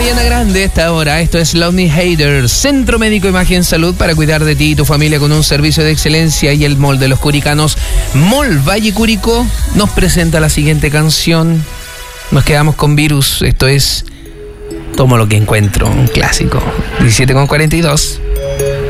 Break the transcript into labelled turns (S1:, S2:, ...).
S1: Ariana Grande esta hora. Esto es Love Me Hater, Centro Médico Imagen Salud para cuidar de ti y tu familia con un servicio de excelencia. Y el Mall de los Curicanos, Mall Valle Curicó, nos presenta la siguiente canción. Nos quedamos con Virus. Esto es Tomo lo que encuentro, un clásico. 17:42.